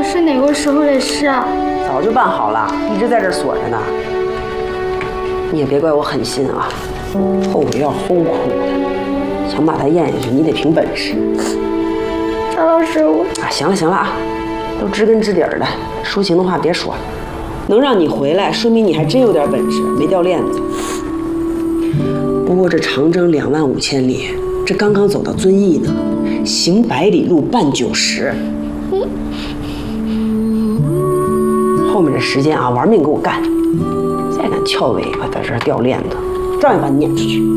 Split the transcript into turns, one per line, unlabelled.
是哪个时候的事啊？
早就办好了，一直在这儿锁着呢。你也别怪我狠心啊，后悔要齁苦的，想把它咽下去，你得凭本事。
张老师，我
行了行了啊，都知根知底儿的，抒情的话别说了。能让你回来，说明你还真有点本事，没掉链子。不过这长征25000里，这刚刚走到遵义呢，行100里路，半90。后面这时间啊，玩命给我干！再敢翘尾巴，在这儿掉链子，照样把你撵出去。